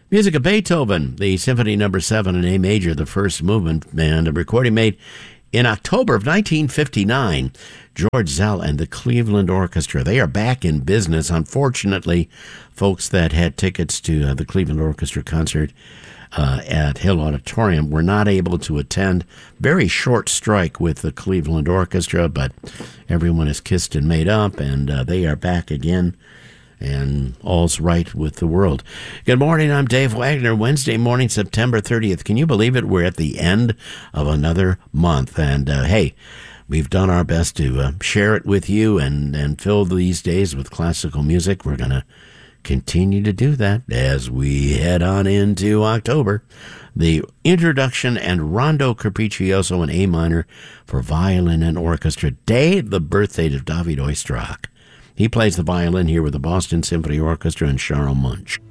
Music of Beethoven, the Symphony No. 7 in A major, the first movement, and a recording made in October of 1959. George Zell and the Cleveland Orchestra. They are back in business. Unfortunately, folks that had tickets to the Cleveland Orchestra concert at Hill Auditorium were not able to attend. Very short strike with the Cleveland Orchestra, but everyone is kissed and made up, and they are back again, and all's right with the world. Good morning, I'm Dave Wagner. Wednesday morning, September 30th. Can you believe it? We're at the end of another month, and hey, we've done our best to share it with you and fill these days with classical music. We're going to continue to do that as we head on into October. The introduction and Rondo Capriccioso in A minor for violin and orchestra. Day, the birthday of David Oistrakh. He plays the violin here with the Boston Symphony Orchestra and Charles Munch.